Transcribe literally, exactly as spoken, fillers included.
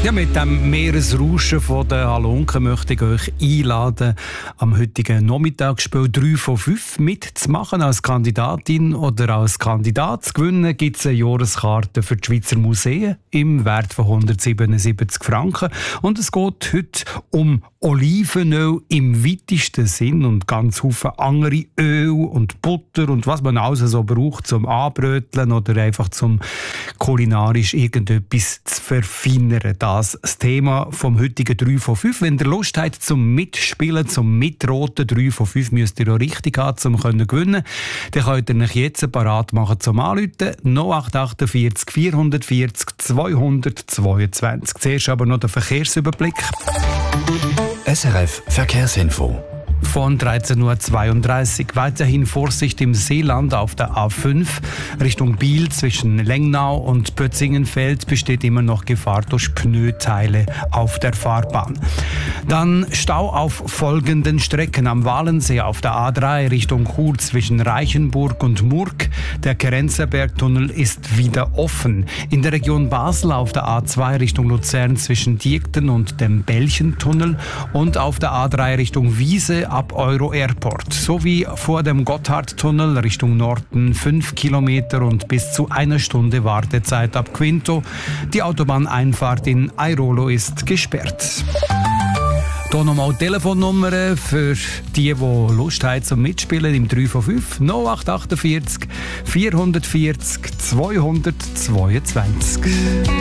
Ja, mit dem Meeresrauschen von den Halunken möchte ich euch einladen, am heutigen Nachmittagsspiel drei von fünf mitzumachen. Als Kandidatin oder als Kandidat zu gewinnen gibt es eine Jahreskarte für die Schweizer Museen im Wert von hundertsiebenundsiebzig Franken. Und es geht heute um Olivenöl im weitesten Sinn und ganz viele andere Öl und Butter und was man alles so braucht zum Anbröteln oder einfach zum kulinarisch irgendetwas zu verfeinern. Das das Thema vom heutigen drei von fünf. Wenn ihr Lust habt zum Mitspielen, zum Mitroten, drei von fünf müsst ihr auch richtig haben, um zu gewinnen. Dann könnt ihr euch jetzt parat machen zum Anrufen. null acht vier acht vier vier null zwei zwei zwei. Zuerst aber noch der Verkehrsüberblick. S R F Verkehrsinfo. Von dreizehn Uhr zweiunddreißig. Weiterhin Vorsicht im Seeland auf der A fünf. Richtung Biel zwischen Lengnau und Pötzingenfeld besteht immer noch Gefahr durch Pneuteile auf der Fahrbahn. Dann Stau auf folgenden Strecken. Am Walensee auf der A drei Richtung Chur zwischen Reichenburg und Murg. Der Kerenzerbergtunnel ist wieder offen. In der Region Basel auf der A zwei Richtung Luzern zwischen Diekten und dem Belchentunnel. Und auf der A drei Richtung Wiese ab Euro Airport, sowie vor dem Gotthardtunnel Richtung Norden fünf Kilometer und bis zu einer Stunde Wartezeit ab Quinto. Die Autobahneinfahrt in Airolo ist gesperrt. Hier nochmal Telefonnummern für die, die Lust haben zum Mitspielen im drei von fünf. null acht vier acht vier vier vier zwei zwei zwei.